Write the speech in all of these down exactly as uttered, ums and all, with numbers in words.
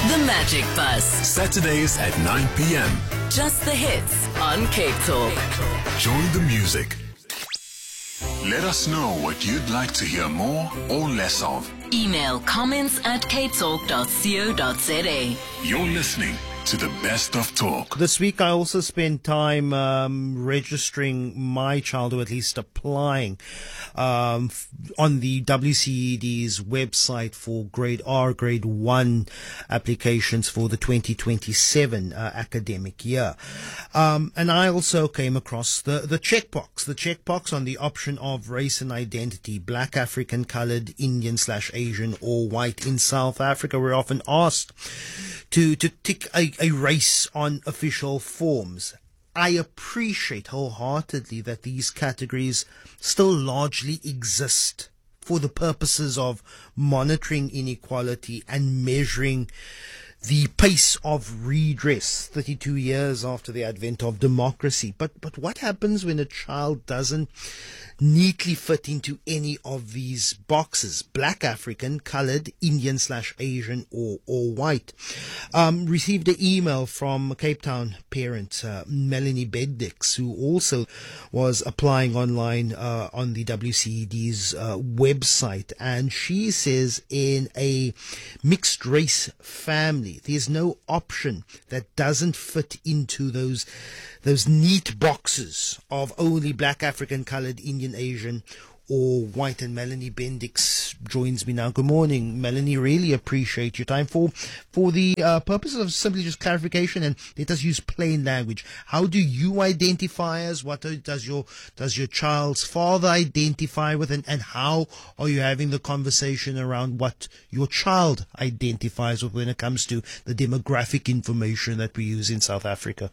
The Magic Bus. Saturdays at nine p.m. Just the hits on Cape Talk. Join the music. Let us know what you'd like to hear more or less of. Email comments at capetalk dot co dot za. You're listening to the best of talk. This week I also spent time um, registering my child, or at least applying um, f- on the W C E D's website for grade R, grade one applications for the twenty twenty-seven uh, academic year. Um, and I also came across the, the checkbox, the checkbox on the option of race and identity, black, African, colored, Indian slash Asian or white. In South Africa, we're often asked to, to tick a, a race on official forms. I appreciate wholeheartedly that these categories still largely exist for the purposes of monitoring inequality and measuring the pace of redress thirty-two years after the advent of democracy. But but what happens when a child doesn't neatly fit into any of these boxes? Black, African, colored, Indian slash Asian or, or white. Um, received an email from a Cape Town parent, uh, Melanie Bendix, who also was applying online uh, on the W C E D's uh, website. And she says in a mixed race family, there's no option that doesn't fit into those those neat boxes of only black, African, colored, Indian, Asian, or white. And Melanie Bendix joins me now. Good morning, Melanie. Really appreciate your time. For for the uh, purposes of simply just clarification, and let us use plain language. How do you identify as? What does your does your child's father identify with? And, and how are you having the conversation around what your child identifies with when it comes to the demographic information that we use in South Africa?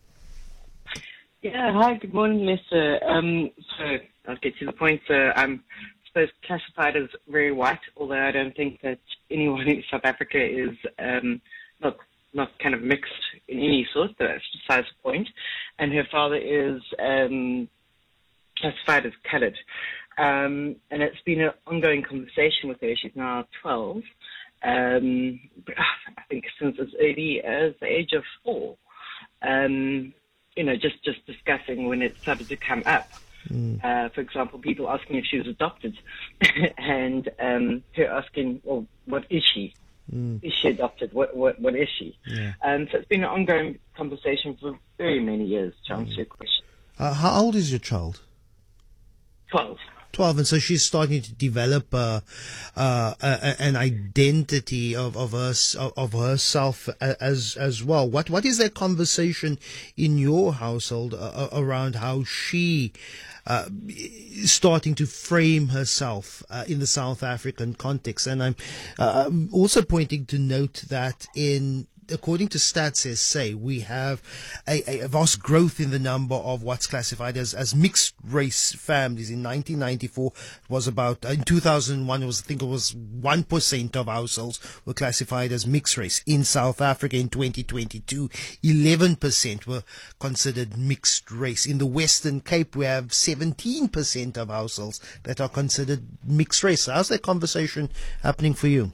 Yeah, hi, good morning, Mister Um, so I'll get to the point. So I'm supposed classified as very white, although I don't think that anyone in South Africa is um, not not kind of mixed in any sort, but that's besides the point. And her father is um, classified as coloured. Um, and it's been an ongoing conversation with her. She's now twelve. Um, I think since as early as the age of four. Um, you know, just, just discussing when it started to come up. Mm. Uh, for example, people asking if she was adopted and um, her asking, well, what is she? Mm. Is she adopted? What, what, what is she? Yeah. Um, so it's been an ongoing conversation for very many years, to answer mm. your question. Uh, how old is your child? twelve. twelve, and so she's starting to develop uh, uh, a, an identity of of, her, of herself as as well. What what is that conversation in your household uh, around how she uh, is starting to frame herself uh, in the South African context? And I'm uh, also pointing to note that in according to Stats S A, we have a, a vast growth in the number of what's classified as, as mixed race families. In nineteen ninety-four, it was about, in two thousand one, it was, I think it was one percent of households were classified as mixed race. In South Africa in twenty twenty-two, eleven percent were considered mixed race. In the Western Cape, we have seventeen percent of households that are considered mixed race. How's that conversation happening for you?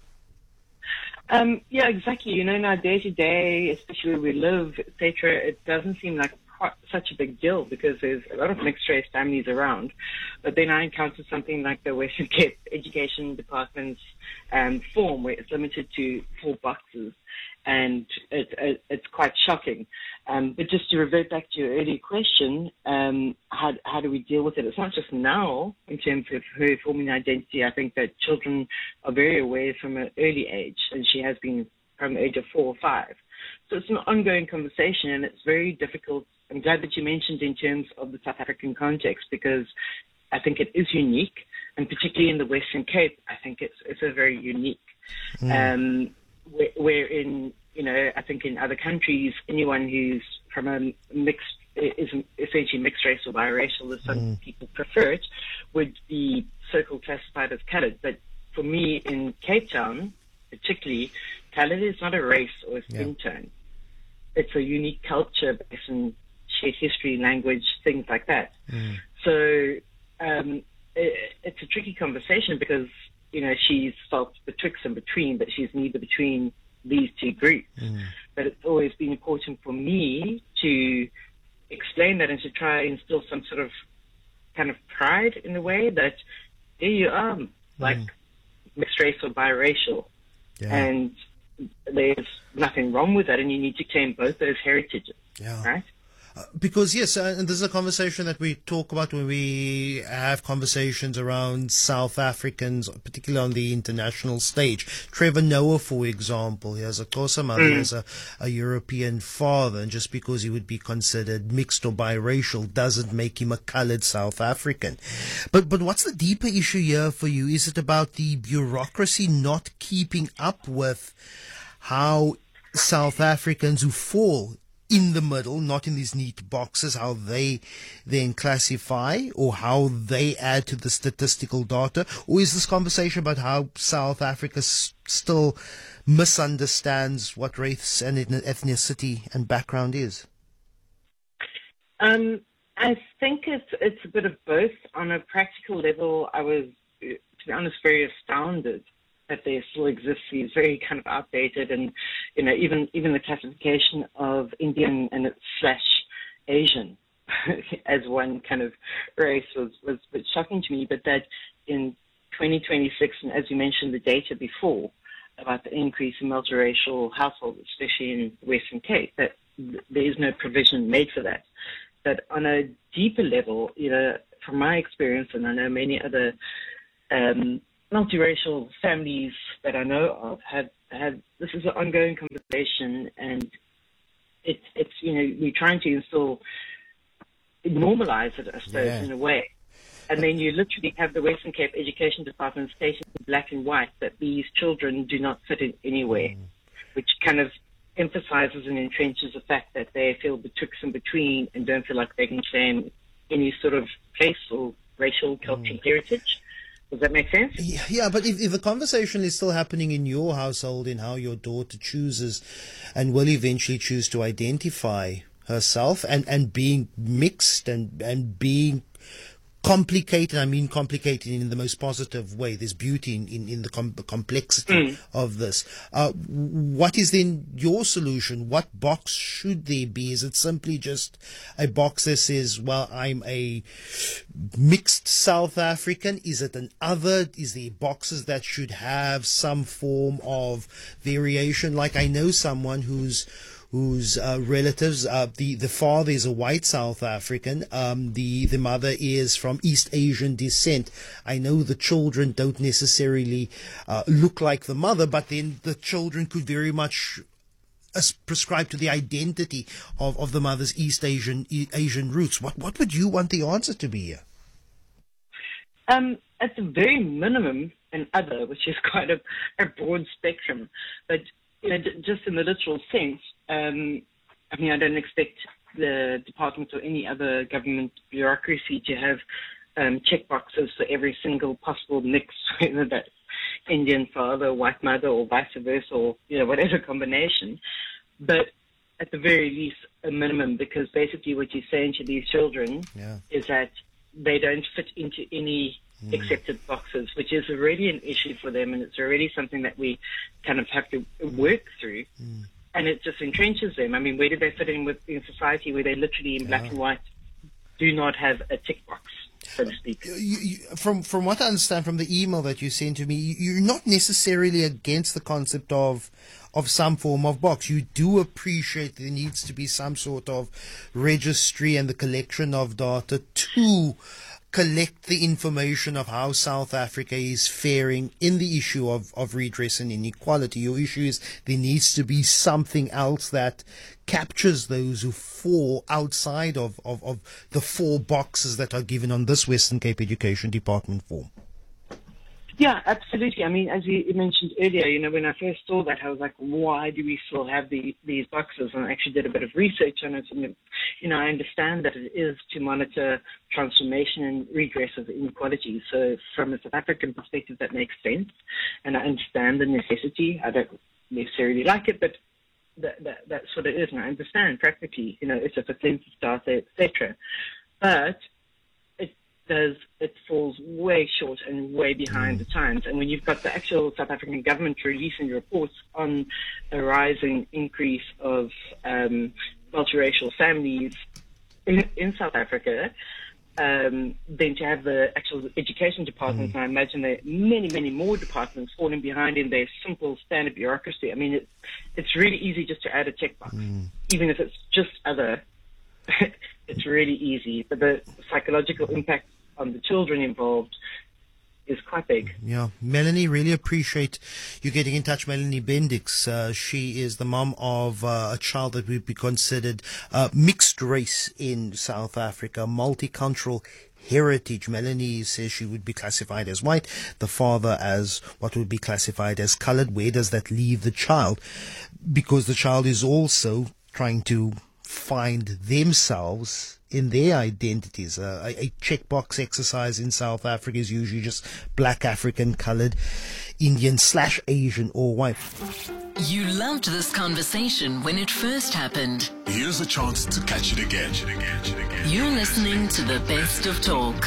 Um, yeah, exactly. You know, in our day-to-day, especially where we live, et cetera, it doesn't seem like quite such a big deal because there's a lot of mixed-race families around. But then I encountered something like the Western Cape Education Department's um, form where it's limited to four boxes, and it, it, it's quite shocking. Um, but just to revert back to your earlier question, um, how, how do we deal with it? It's not just now in terms of her forming identity. I think that children are very aware from an early age, and she has been from the age of four or five. So it's an ongoing conversation, and it's very difficult. I'm glad that you mentioned in terms of the South African context, because I think it is unique, and particularly in the Western Cape, I think it's it's a very unique. Mm. Um, where, wherein, you know, I think in other countries, anyone who's from a mixed, is essentially mixed race or biracial, as some mm. people prefer it, would be so-called classified as coloured. But for me, in Cape Town, particularly, coloured is not a race or a skin yeah. tone. It's a unique culture based on shared history, language, things like that. Mm. So um, it, it's a tricky conversation because, you know, she's felt betwixt and between, but she's neither between these two groups. Mm. But it's always been important for me to explain that and to try and instill some sort of kind of pride in a way that here you are, like Mm. mixed race or biracial. Yeah. And there's nothing wrong with that, and you need to claim both those heritages, Yeah. right? Uh, Because, yes, uh, and this is a conversation that we talk about when we have conversations around South Africans, particularly on the international stage. Trevor Noah, for example, he has a Xhosa mother, he has a, a European father, and just because he would be considered mixed or biracial doesn't make him a colored South African. But, but what's the deeper issue here for you? Is it about the bureaucracy not keeping up with how South Africans who fall in the middle, not in these neat boxes, how they then classify or how they add to the statistical data? Or is this conversation about how South Africa s- still misunderstands what race and ethnicity and background is? Um, I think it's it's a bit of both. On a practical level, I was, to be honest, very astounded that there still exists these very kind of outdated and, you know, even even the classification of Indian and it's slash Asian as one kind of race was, was a bit shocking to me. But that in twenty twenty-six, and as you mentioned the data before about the increase in multiracial households, especially in the Western Cape, that th- there is no provision made for that. But on a deeper level, you know, from my experience, and I know many other um, multiracial families that I know of have had, this is an ongoing conversation, and it's, it's you know, we're trying to instill, normalize it, I suppose, Yeah. in a way. And then you literally have the Western Cape Education Department stating in black and white that these children do not fit in anywhere, Mm. which kind of emphasizes and entrenches the fact that they feel betwixt and between and don't feel like they can claim any sort of place or racial, cultural Mm. heritage. Does that make sense? Yeah, yeah, but if, if the conversation is still happening in your household in how your daughter chooses and will eventually choose to identify herself and, and being mixed and, and being complicated, I mean complicated in the most positive way. There's beauty in, in, in the, com- the complexity Mm. of this. Uh, what is then your solution? What box should there be? Is it simply just a box that says, well, I'm a mixed South African? Is it an other? Is there boxes that should have some form of variation? Like I know someone who's whose uh, relatives, uh, the, the father is a white South African, um, the, the mother is from East Asian descent. I know the children don't necessarily uh, look like the mother, but then the children could very much uh, prescribe to the identity of, of the mother's East Asian e- Asian roots. What, what would you want the answer to be here? Um, at the very minimum, an other, which is quite a, a broad spectrum. But you know, d- just in the literal sense, um, I mean, I don't expect the department or any other government bureaucracy to have um, checkboxes for every single possible mix, whether that's Indian father, white mother, or vice versa, or you know, whatever combination. But at the very least, a minimum, because basically what you're saying to these children Yeah. is that they don't fit into any accepted boxes, which is already an issue for them, and it's already something that we kind of have to work through. Mm. And it just entrenches them. I mean, where do they fit in with in society where they literally in black Yeah. and white do not have a tick box, so to speak? You, you, from from what I understand from the email that you sent to me, you- you're not necessarily against the concept of of some form of box. You do appreciate there needs to be some sort of registry and the collection of data to collect the information of how South Africa is faring in the issue of, of redress and inequality. Your issue is there needs to be something else that captures those who fall outside of, of, of the four boxes that are given on this Western Cape Education Department form. Yeah, absolutely. I mean, as you mentioned earlier, you know, when I first saw that, I was like, why do we still have the, these boxes? And I actually did a bit of research on it. And, you know, I understand that it is to monitor transformation and redress of inequality. So from a South African perspective, that makes sense. And I understand the necessity. I don't necessarily like it, but that, that, that's what it is. And I understand practically, you know, it's a census data, et cetera. But does, it falls way short and way behind the times. And when you've got the actual South African government releasing reports on a rising increase of um, multiracial families in, in South Africa, um, then to have the actual education departments, mm. and I imagine there are many, many more departments falling behind in their simple standard bureaucracy. I mean, it, it's really easy just to add a checkbox, mm. even if it's just other. It's really easy, but the psychological impact on the children involved is quite big. Yeah. Melanie, really appreciate you getting in touch. Melanie Bendix, uh, she is the mom of uh, a child that would be considered uh, mixed race in South Africa, multicultural heritage. Melanie says she would be classified as white, the father as what would be classified as colored. Where does that leave the child? Because the child is also trying to find themselves in their identities. Uh, a, a checkbox exercise in South Africa is usually just black, African, colored, Indian slash Asian or white. You loved this conversation when it first happened. Here's a chance to catch it again. You're listening to the best of talk.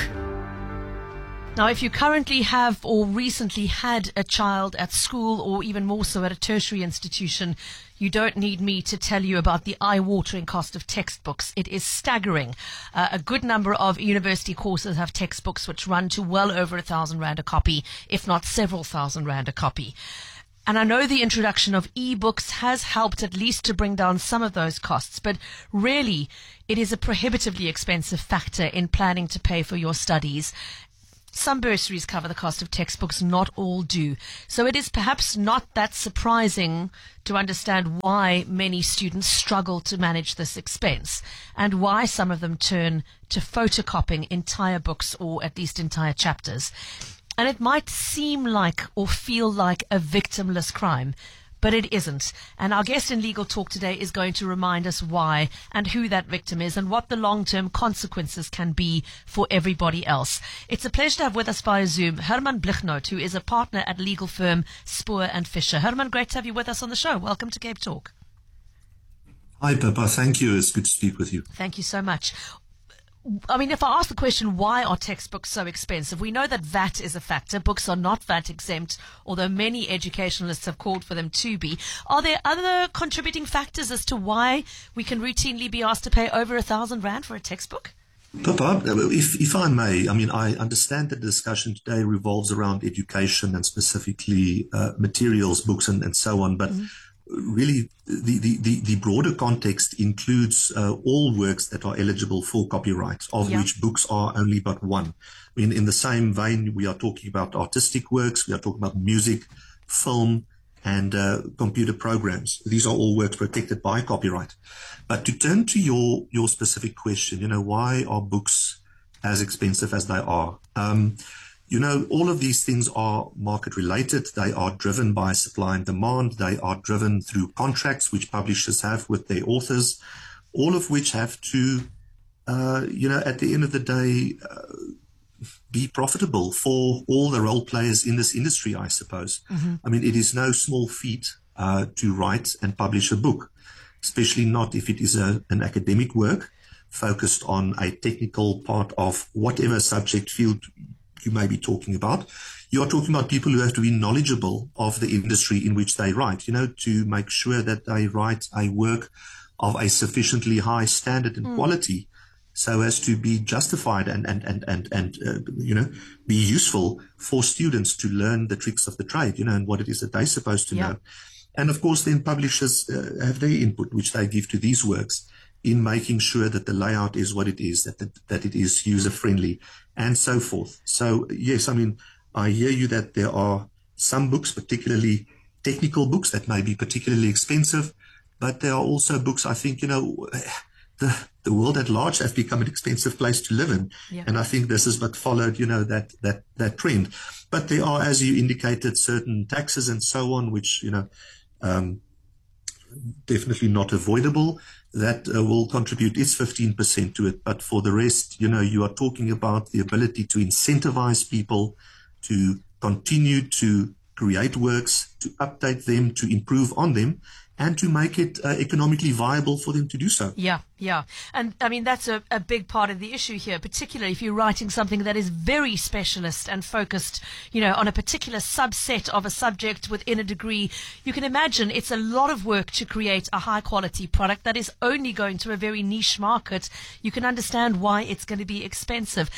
Now, if you currently have or recently had a child at school or even more so at a tertiary institution, you don't need me to tell you about the eye-watering cost of textbooks. It is staggering. Uh, a good number of university courses have textbooks which run to well over a thousand rand a copy, if not several thousand rand a copy. And I know the introduction of e-books has helped at least to bring down some of those costs, but really it is a prohibitively expensive factor in planning to pay for your studies. Some bursaries cover the cost of textbooks, not all do. So it is perhaps not that surprising to understand why many students struggle to manage this expense and why some of them turn to photocopying entire books or at least entire chapters. And it might seem like or feel like a victimless crime, but it isn't. And our guest in Legal Talk today is going to remind us why and who that victim is and what the long-term consequences can be for everybody else. It's a pleasure to have with us via Zoom Herman Blichnout, who is a partner at legal firm Spoor and Fisher. Herman, great to have you with us on the show. Welcome to Cape Talk. Hi, Pippa. Thank you. It's good to speak with you. Thank you so much. I mean, if I ask the question, why are textbooks so expensive? We know that V A T is a factor. Books are not V A T exempt, although many educationalists have called for them to be. Are there other contributing factors as to why we can routinely be asked to pay over a thousand rand for a textbook? Pippa, if, if I may, I mean, I understand that the discussion today revolves around education and specifically uh, materials, books and, and so on, but mm-hmm. Really, the, the, the broader context includes uh, all works that are eligible for copyright, of yeah. which books are only but one. I mean, in the same vein, we are talking about artistic works, we are talking about music, film, and uh, computer programs. These are all works protected by copyright. But to turn to your, your specific question, you know, why are books as expensive as they are? Um, You know, all of these things are market related. They are driven by supply and demand. They are driven through contracts which publishers have with their authors, all of which have to, uh, you know, at the end of the day, uh, be profitable for all the role players in this industry, I suppose. Mm-hmm. I mean, it is no small feat uh, to write and publish a book, especially not if it is a, an academic work focused on a technical part of whatever subject field you may be talking about. You are talking about people who have to be knowledgeable of the industry in which they write, you know, to make sure that they write a work of a sufficiently high standard and mm. quality so as to be justified and, and, and, and, and uh, you know, be useful for students to learn the tricks of the trade, you know, and what it is that they're supposed to yeah. know. And of course, then publishers uh, have their input, which they give to these works in making sure that the layout is what it is, that, that, that it is user-friendly, and so forth. So, yes, I mean, I hear you that there are some books, particularly technical books, that may be particularly expensive, but there are also books, I think, you know, the, the world at large has become an expensive place to live in. Yeah. And I think this has but followed, you know, that, that, that trend. But there are, as you indicated, certain taxes and so on, which, you know, um, definitely not avoidable, that uh, will contribute its fifteen percent to it. But for the rest, you know, you are talking about the ability to incentivize people to continue to create works, to update them, to improve on them, and to make it uh, economically viable for them to do so. Yeah, yeah. And I mean, that's a, a big part of the issue here, particularly if you're writing something that is very specialist and focused, you know, on a particular subset of a subject within a degree. You can imagine it's a lot of work to create a high quality product that is only going to a very niche market. You can understand why it's going to be expensive,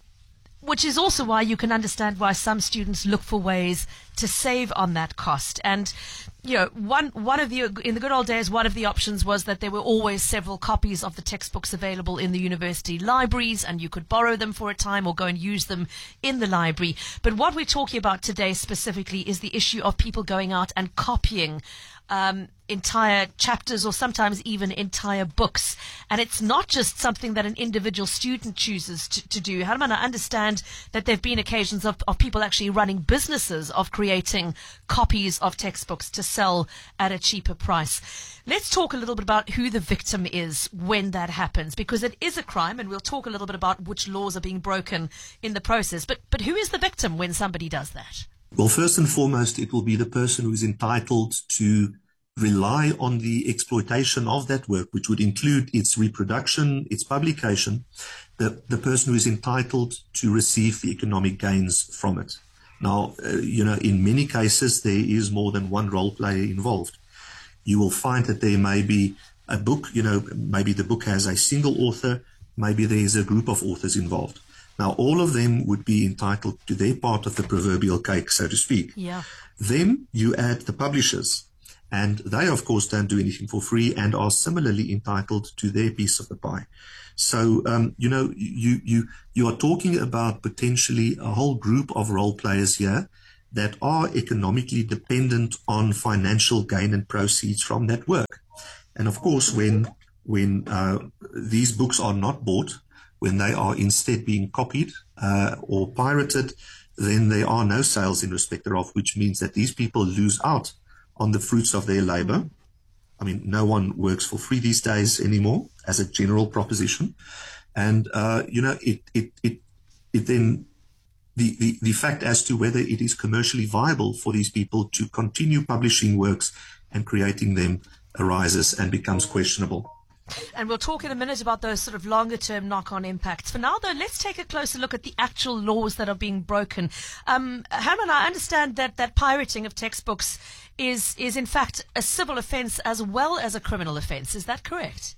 which is also why you can understand why some students look for ways to save on that cost. And, you know, one, one of the, in the good old days, one of the options was that there were always several copies of the textbooks available in the university libraries, and you could borrow them for a time or go and use them in the library. But what we're talking about today specifically is the issue of people going out and copying Um, entire chapters or sometimes even entire books. And it's not just something that an individual student chooses to, to do. Herman, I understand that there have been occasions of, of people actually running businesses of creating copies of textbooks to sell at a cheaper price. Let's talk a little bit about who the victim is when that happens, because it is a crime, and we'll talk a little bit about which laws are being broken in the process. But, but who is the victim when somebody does that? Well, first and foremost, it will be the person who is entitled to rely on the exploitation of that work, which would include its reproduction, its publication, the, the person who is entitled to receive the economic gains from it. Now, uh, you know, in many cases, there is more than one role player involved. You will find that there may be a book, you know, maybe the book has a single author, maybe there is a group of authors involved. Now, all of them would be entitled to their part of the proverbial cake, so to speak. Yeah. Then you add the publishers, and they, of course, don't do anything for free and are similarly entitled to their piece of the pie. So, um, you know, you, you, you are talking about potentially a whole group of role players here that are economically dependent on financial gain and proceeds from that work. And of course, when, when, uh, these books are not bought, when they are instead being copied, uh, or pirated, then there are no sales in respect thereof, which means that these people lose out on the fruits of their labor. I mean, no one works for free these days anymore as a general proposition. And, uh, you know, it, it, it, it then, the, the, the fact as to whether it is commercially viable for these people to continue publishing works and creating them arises and becomes questionable. And we'll talk in a minute about those sort of longer term knock-on impacts. For now, though, let's take a closer look at the actual laws that are being broken. Um, Herman, I understand that, that pirating of textbooks is, is in fact a civil offence as well as a criminal offence. Is that correct?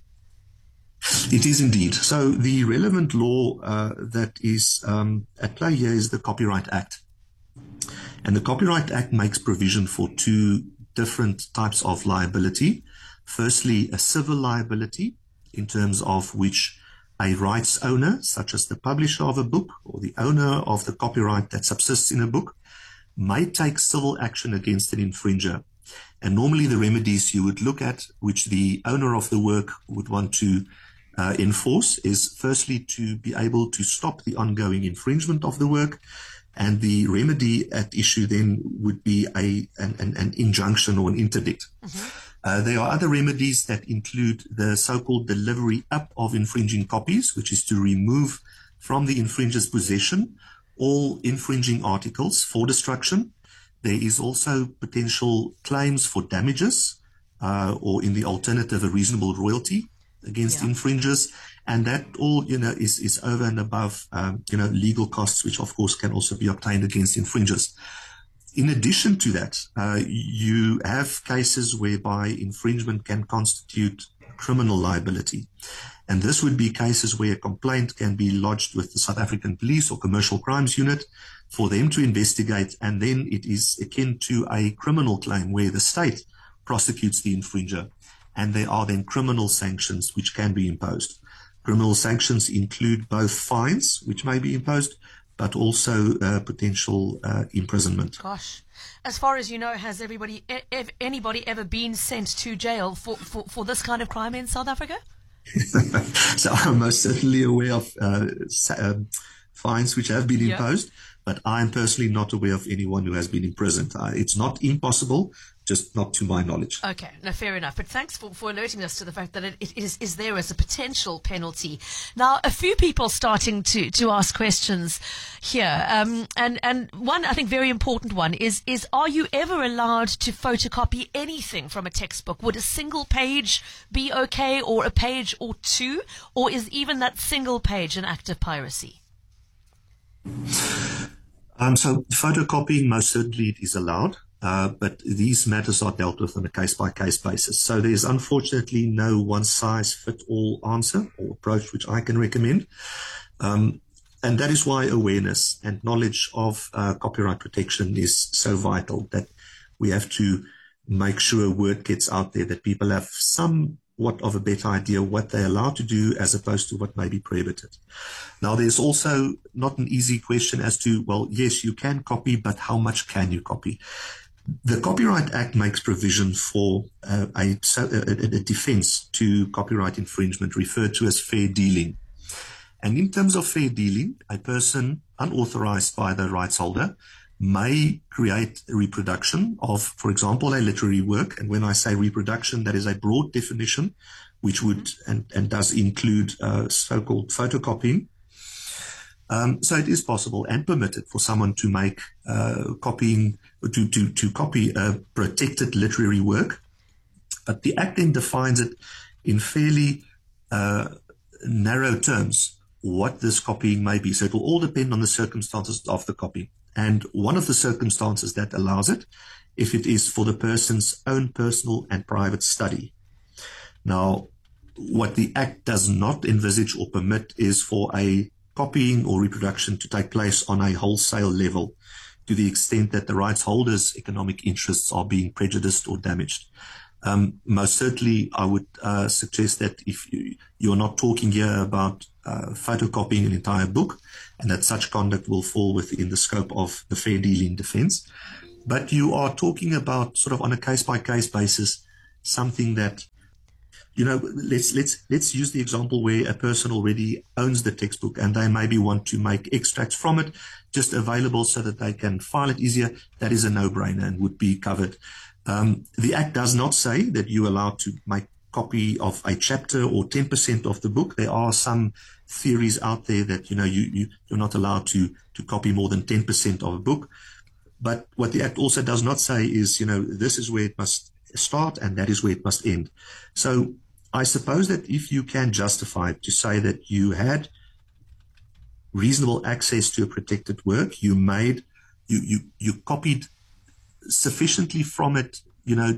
It is indeed. So the relevant law uh, that is um, at play here is the Copyright Act. And the Copyright Act makes provision for two different types of liability. Firstly, a civil liability in terms of which a rights owner, such as the publisher of a book or the owner of the copyright that subsists in a book, may take civil action against an infringer. And normally the remedies you would look at, which the owner of the work would want to uh, enforce, is firstly to be able to stop the ongoing infringement of the work. And the remedy at issue then would be a an, an, an injunction or an interdict. Mm-hmm. Uh, there are other remedies that include the so-called delivery up of infringing copies, which is to remove from the infringer's possession all infringing articles for destruction. There is also potential claims for damages, uh, or in the alternative, a reasonable royalty against yeah. infringers. And that all, you know, is, is over and above, um, you know, legal costs, which of course can also be obtained against infringers. In addition to that, uh, you have cases whereby infringement can constitute criminal liability. And this would be cases where a complaint can be lodged with the South African Police or Commercial Crimes Unit for them to investigate. And then it is akin to a criminal claim where the state prosecutes the infringer. And there are then criminal sanctions which can be imposed. Criminal sanctions include both fines, which may be imposed, but also uh, potential uh, imprisonment. Gosh. As far as you know, has everybody, e- anybody ever been sent to jail for, for, for this kind of crime in South Africa? So I'm most certainly aware of uh, um, fines which have been yeah. imposed, but I'm personally not aware of anyone who has been imprisoned. Uh, it's not impossible, just not to my knowledge. Okay, no, fair enough. But thanks for, for alerting us to the fact that it, it is, is there as a potential penalty. Now, a few people starting to, to ask questions here. Um, and, and one, I think, very important one is, is are you ever allowed to photocopy anything from a textbook? Would a single page be okay, or a page or two? Or is even that single page an act of piracy? Um, so photocopying, most certainly it is allowed. Uh, but these matters are dealt with on a case-by-case basis. So there's unfortunately no one-size-fit-all answer or approach which I can recommend. Um, and that is why awareness and knowledge of uh, copyright protection is so vital, that we have to make sure word gets out there, that people have somewhat of a better idea what they're allowed to do as opposed to what may be prohibited. Now, there's also not an easy question as to, well, yes, you can copy, but how much can you copy? The Copyright Act makes provision for uh, a, a, a defense to copyright infringement referred to as fair dealing. And in terms of fair dealing, a person unauthorized by the rights holder may create a reproduction of, for example, a literary work. And when I say reproduction, that is a broad definition, which would and, and does include uh, so-called photocopying. Um, so it is possible and permitted for someone to make uh, copying to, to to copy a protected literary work, but the Act then defines it in fairly uh, narrow terms what this copying may be. So it will all depend on the circumstances of the copy, and one of the circumstances that allows it, if it is for the person's own personal and private study. Now, what the Act does not envisage or permit is for a copying or reproduction to take place on a wholesale level, to the extent that the rights holders' economic interests are being prejudiced or damaged. Um, most certainly, I would uh, suggest that if you, you're not talking here about uh, photocopying an entire book, and that such conduct will fall within the scope of the fair dealing defense, but you are talking about sort of on a case-by-case basis, something that, you know, let's let's let's use the example where a person already owns the textbook and they maybe want to make extracts from it just available so that they can file it easier. That is a no-brainer and would be covered. Um, the Act does not say that you're allowed to make copy of a chapter or ten percent of the book. There are some theories out there that, you know, you, you you're not allowed to to copy more than ten percent of a book. But what the Act also does not say is, you know, this is where it must start and that is where it must end. So I suppose that if you can justify it to say that you had reasonable access to a protected work, you made, you, you, you copied sufficiently from it, you know,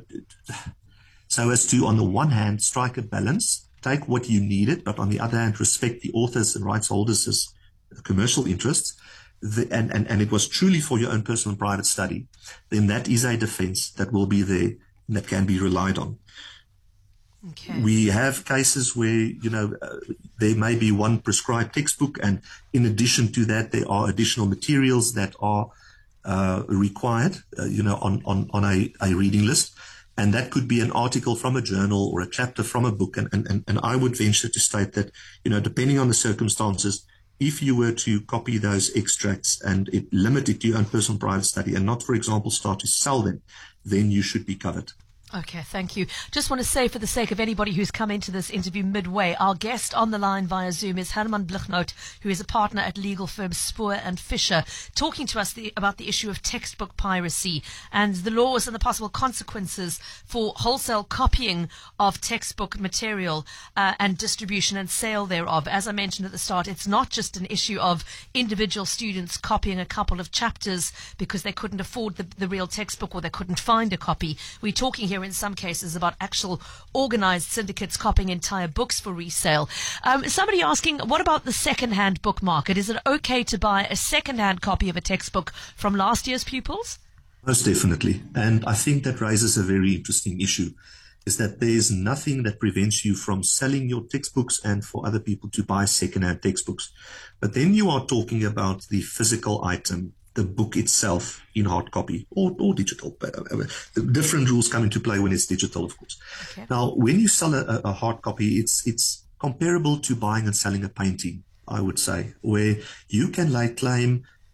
so as to, on the one hand, strike a balance, take what you needed, but on the other hand, respect the authors and rights holders' commercial interests, the, and, and, and it was truly for your own personal and private study, then that is a defense that will be there and that can be relied on. Okay. We have cases where, you know, uh, there may be one prescribed textbook, and in addition to that, there are additional materials that are uh, required, uh, you know, on, on, on a, a reading list. And that could be an article from a journal or a chapter from a book. And, and, and I would venture to state that, you know, depending on the circumstances, if you were to copy those extracts and it limited to your own personal private study and not, for example, start to sell them, then you should be covered. Okay, thank you. Just want to say, for the sake of anybody who's come into this interview midway, our guest on the line via Zoom is Herman Blichnout, who is a partner at legal firm Spoor and Fisher, talking to us the, about the issue of textbook piracy and the laws and the possible consequences for wholesale copying of textbook material uh, and distribution and sale thereof. As I mentioned at the start, it's not just an issue of individual students copying a couple of chapters because they couldn't afford the, the real textbook or they couldn't find a copy. We're talking here in some cases about actual organized syndicates copying entire books for resale. Um, somebody asking, what about the second-hand book market? Is it okay to buy a second-hand copy of a textbook from last year's pupils? Most definitely. And I think that raises a very interesting issue, is that there is nothing that prevents you from selling your textbooks and for other people to buy second-hand textbooks. But then you are talking about the physical item, the book itself in hard copy or, or digital. Different rules come into play when it's digital, of course. Okay. Now, when you sell a, a hard copy, it's it's comparable to buying and selling a painting, I would say, where you can lay claim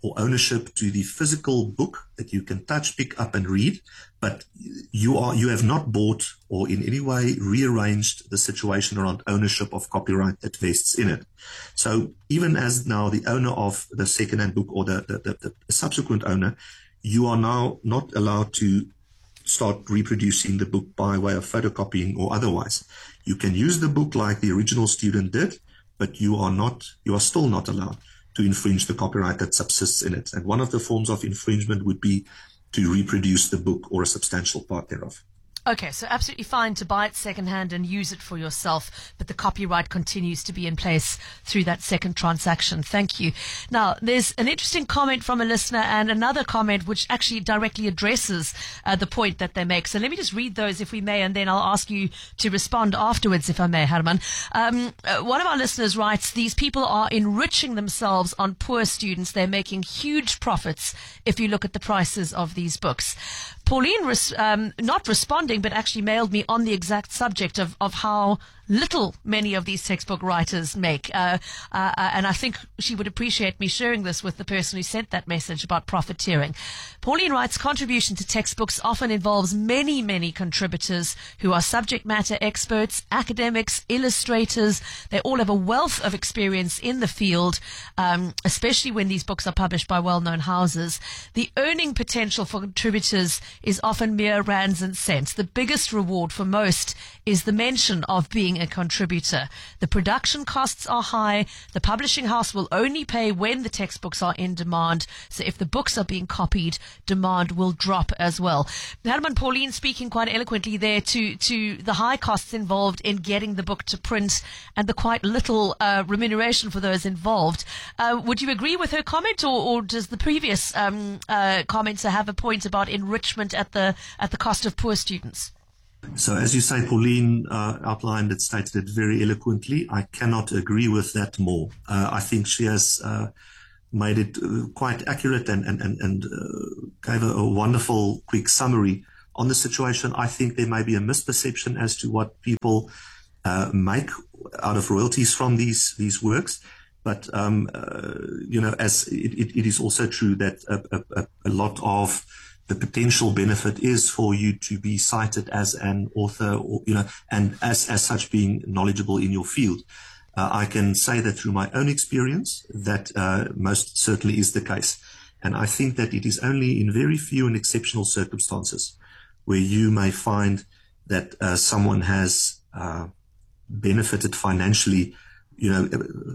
or ownership to the physical book that you can touch, pick up and read, but you are you have not bought or in any way rearranged the situation around ownership of copyright that vests in it. So even as now the owner of the second-hand book or the, the, the, the subsequent owner, you are now not allowed to start reproducing the book by way of photocopying or otherwise. You can use the book like the original student did, but you are not, you are still not allowed to infringe the copyright that subsists in it. And one of the forms of infringement would be to reproduce the book or a substantial part thereof. Okay, so absolutely fine to buy it secondhand and use it for yourself, but the copyright continues to be in place through that second transaction. Thank you. Now, there's an interesting comment from a listener and another comment which actually directly addresses uh, the point that they make. So let me just read those if we may, and then I'll ask you to respond afterwards if I may, Herman. Um, uh, one of our listeners writes, these people are enriching themselves on poor students. They're making huge profits if you look at the prices of these books. Pauline, res- um, not responding, but actually mailed me on the exact subject of, of how little many of these textbook writers make. Uh, uh, and I think she would appreciate me sharing this with the person who sent that message about profiteering. Pauline writes, contribution to textbooks often involves many, many contributors who are subject matter experts, academics, illustrators. They all have a wealth of experience in the field, um, especially when these books are published by well-known houses. The earning potential for contributors is often mere rands and cents. The biggest reward for most is the mention of being a contributor. The production costs are high. The publishing house will only pay when the textbooks are in demand. So if the books are being copied, demand will drop as well. Herman, Pauline speaking quite eloquently there to, to the high costs involved in getting the book to print and the quite little uh, remuneration for those involved. Uh, would you agree with her comment, or, or does the previous um, uh, commenter have a point about enrichment at the at the cost of poor students? So as you say, Pauline uh, outlined it, stated it very eloquently. I cannot agree with that more. Uh, I think she has uh, made it uh, quite accurate and, and, and, and uh, gave a, a wonderful quick summary on the situation. I think there may be a misperception as to what people uh, make out of royalties from these, these works. But, um, uh, you know, as it, it, it is also true that a, a, a lot of the potential benefit is for you to be cited as an author, or, you know, and as, as such being knowledgeable in your field. Uh, I can say that through my own experience that uh, most certainly is the case. And I think that it is only in very few and exceptional circumstances where you may find that uh, someone has uh, benefited financially, you know,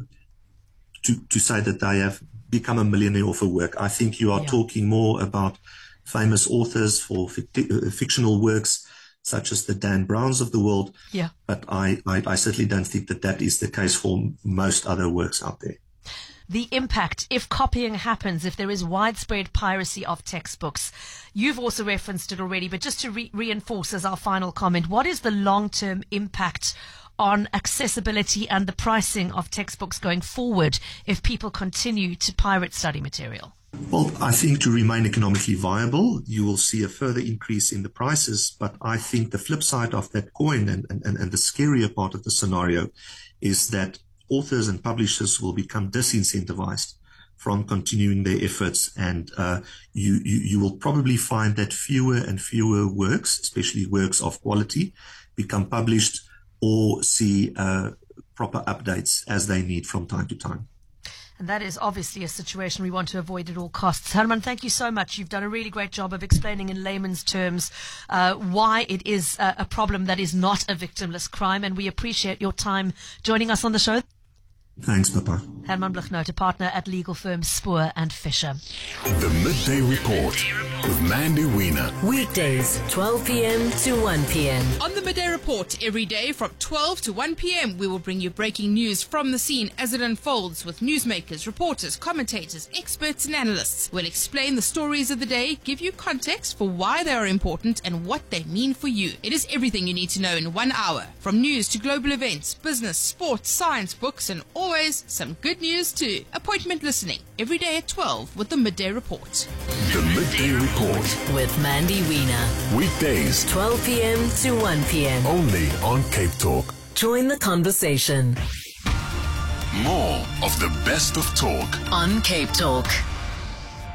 to, to say that they have become a millionaire off a work. I think you are yeah. talking more about famous authors for fict- fictional works, such as the Dan Browns of the world. Yeah. But I, I, I certainly don't think that that is the case for most other works out there. The impact, if copying happens, if there is widespread piracy of textbooks. You've also referenced it already, but just to re- reinforce as our final comment, what is the long-term impact on accessibility and the pricing of textbooks going forward if people continue to pirate study material? Well, I think to remain economically viable, you will see a further increase in the prices. But I think the flip side of that coin and, and, and the scarier part of the scenario is that authors and publishers will become disincentivized from continuing their efforts. And uh, you, you, you will probably find that fewer and fewer works, especially works of quality, become published or see uh, proper updates as they need from time to time. And that is obviously a situation we want to avoid at all costs. Herman, thank you so much. You've done a really great job of explaining in layman's terms uh, why it is a, a problem that is not a victimless crime, and we appreciate your time joining us on the show. Thanks, Papa. Herman Blignaut, a partner at legal firm Spoor and Fisher. The Midday Report with Mandy Wiener. Weekdays, twelve p.m. to one p.m. On the Midday Report, every day from twelve to one p.m, we will bring you breaking news from the scene as it unfolds with newsmakers, reporters, commentators, experts and analysts. We'll explain the stories of the day, give you context for why they are important and what they mean for you. It is everything you need to know in one hour. From news to global events, business, sports, science, books and always some good news too. Appointment listening every day at twelve with the Midday Report. The Midday Report with Mandy Wiener. Weekdays, twelve p.m. to one p.m. only on Cape Talk. Join the conversation. More of the best of talk on Cape Talk.